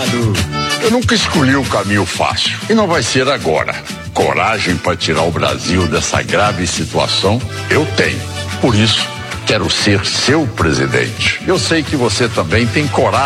Eu nunca escolhi o caminho fácil e não vai ser agora. Coragem para tirar o Brasil dessa grave situação eu tenho. Por isso, quero ser seu presidente. Eu sei que você também tem coragem.